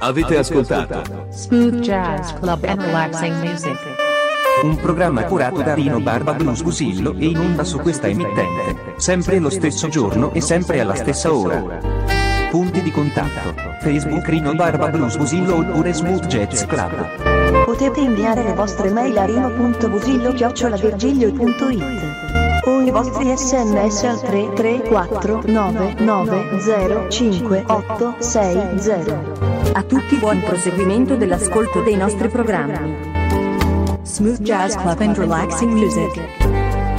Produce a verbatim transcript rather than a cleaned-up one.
Avete ascoltato Smooth Jazz Club and Relaxing Music. Un programma curato da Rino Barba Blues Busillo e in onda su questa emittente, sempre lo stesso giorno e sempre alla stessa ora. Punti di contatto: Facebook Rino Barba Blues Busillo oppure Smooth Jazz Club. Potete inviare le vostre mail a rino punto busillo chiocciola virgilio punto it o i vostri sms al tre tre quattro nove nove zero cinque otto sei zero. A tutti buon proseguimento dell'ascolto dei nostri programmi. Smooth Jazz Club and Relaxing Music.